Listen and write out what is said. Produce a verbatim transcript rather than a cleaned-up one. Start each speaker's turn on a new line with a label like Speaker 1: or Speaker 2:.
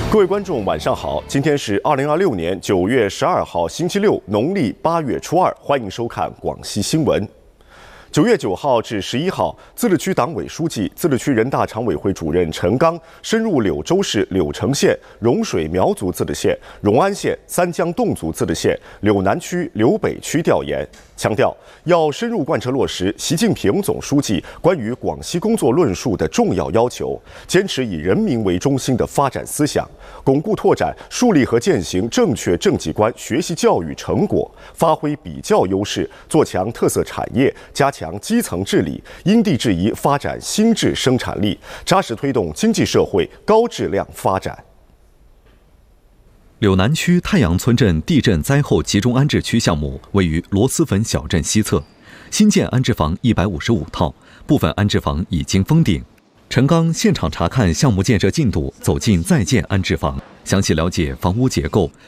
Speaker 1: 各位观众，晚上好！今天是二零二六年九月十二号，星期六，农历八月初二。欢迎收看广西新闻。九月九号至十一号，自治区党委书记、自治区人大常委会主任陈刚深入柳州市柳城县、蓉水苗族自治县、荣安县、三江侗族自治县、柳南区、柳北区调研，强调要深入贯彻落实习近平总书记关于广西工作论述的重要要求，坚持以人民为中心的发展思想，巩固拓展树立和践行正确政绩观学习教育成果，发挥比较优势，做强特色产业，加强基层治理，因地制宜发展新质生产力，扎实推动经济社会高质量发展。
Speaker 2: 柳南区太阳村镇地震灾后集中安置区项目位于螺蛳粉小镇西侧，新建安置房一百五十五套，部分安置房已经封顶。陈刚现场查看项目建设进度，走进在建安置房，详细了解房屋结构、